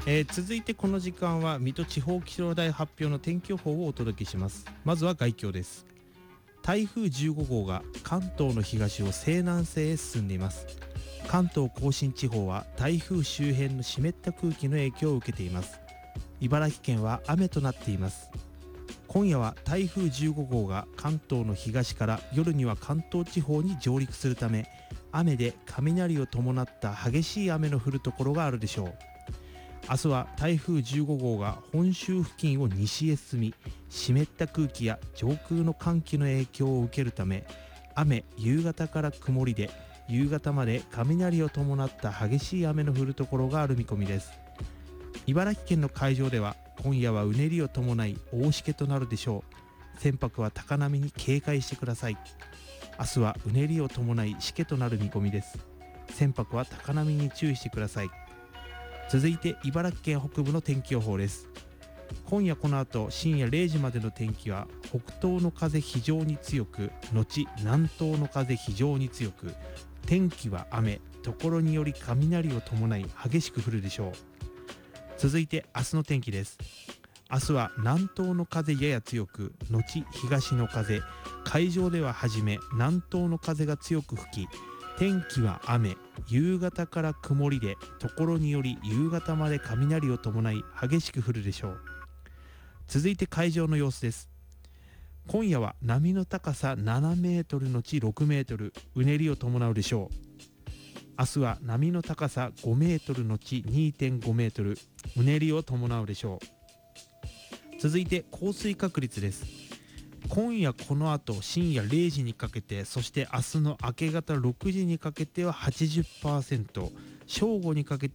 続いてこの時間は水戸地方気象台発表の天気予報をお届けします。まずは概況です。台風15号が関東の東を西南西へ進んでいます。関東甲信地方は台風周辺の湿った空気の影響を受けています。茨城県は雨となっています。今夜は台風15号が関東の東から夜には関東地方に上陸するため、雨で雷を伴った激しい雨の降るところがあるでしょう。明日は台風15号が本州付近を西へ進み、湿った空気や上空の寒気の影響を受けるため、雨、夕方から曇りで、夕方まで雷を伴った激しい雨の降るところがある見込みです。茨城県の海上では今夜はうねりを伴い大しけとなるでしょう。船舶は高波に警戒してください。明日はうねりを伴いしけとなる見込みです。船舶は高波に注意してください。続いて茨城県北部の天気予報です。今夜この後深夜0時までの天気は、北東の風非常に強く、後南東の風非常に強く、天気は雨、ところにより雷を伴い激しく降るでしょう。続いて明日の天気です。明日は南東の風やや強く、後東の風、海上では初め南東の風が強く吹き、天気は雨、夕方から曇りで、ところにより夕方まで雷を伴い激しく降るでしょう。続いて海上の様子です。今夜は波の高さ7メートルのち6メートル、うねりを伴うでしょう。明日は波の高さ5メートルのち 2.5 メートル、うねりを伴うでしょう。続いて降水確率です。今夜この後深夜0時にかけて、そして明日の明け方6時にかけては 80%、 正午にかけて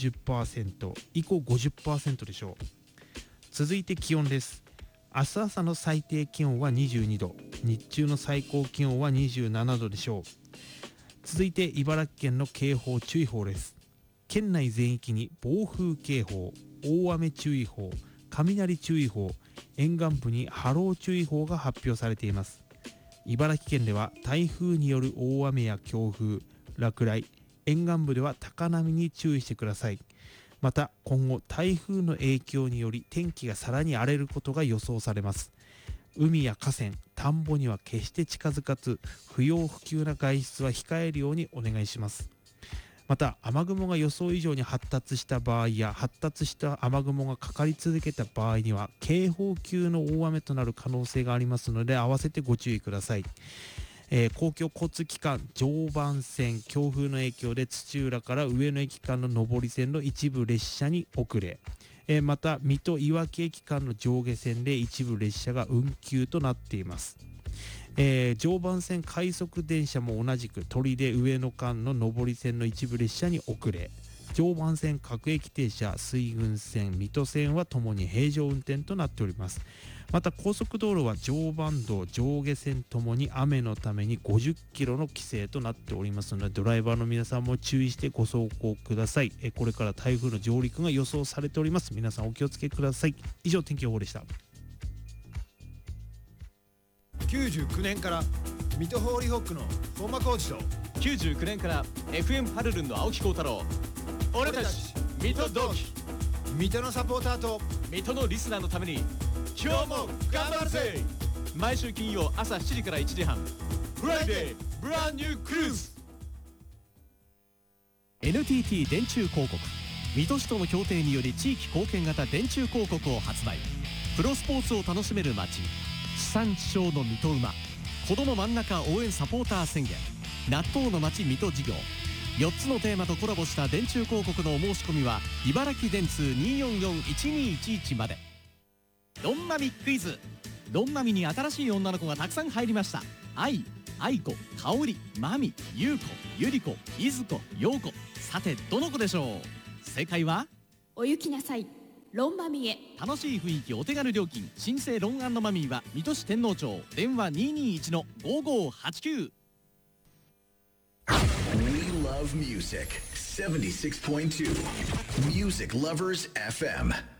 60%、 以降 50% でしょう。続いて気温です。明日朝の最低気温は22度、日中の最高気温は27度でしょう。続いて茨城県の警報注意報です。県内全域に暴風警報、大雨注意報、雷注意報、沿岸部に波浪注意報が発表されています。茨城県では台風による大雨や強風、落雷、沿岸部では高波に注意してください。また今後台風の影響により天気がさらに荒れることが予想されます。海や河川、田んぼには決して近づかず、不要不急な外出は控えるようにお願いします。また雨雲が予想以上に発達した場合や、発達した雨雲がかかり続けた場合には警報級の大雨となる可能性がありますので、合わせてご注意ください。公共交通機関、常磐線、強風の影響で土浦から上野駅間の上り線の一部列車に遅れ、また水戸いわき駅間の上下線で一部列車が運休となっています。常磐線快速電車も同じく取手上野間の上り線の一部列車に遅れ、常磐線各駅停車、水郡線、水戸線はともに平常運転となっております。また高速道路は常磐道上下線ともに雨のために50キロの規制となっておりますので、ドライバーの皆さんも注意してご走行ください。これから台風の上陸が予想されております。皆さんお気をつけください。以上天気予報でした。 99年から水戸ホーリーホックの本間浩二と、 99年から FM パルルンの青木幸太郎、俺たち水戸同期、 水戸のサポーターと水戸のリスナーのために今日も頑張るぜ。毎週金曜朝7時から1時半、フライデーブランニュークルーズ。 NTT 電柱広告、水戸市との協定により地域貢献型電柱広告を発売。プロスポーツを楽しめる街、地産地消の水戸馬、子ども真ん中応援サポーター宣言、納豆の街水戸事業、4つのテーマとコラボした電柱広告のお申し込みは茨城電通 244-1211 まで。ロンマミクイズ。ロンマミに新しい女の子がたくさん入りました。愛、愛子、香織、マミ、優子、ゆり子、いず子、よう子。さてどの子でしょう。正解はお行きなさい、ロンマミへ。 楽しい雰囲気、お手軽料金、新生ロン&マミーは水戸市天王町、電話 221-5589。 We love music. 76.2 Music Lovers FM.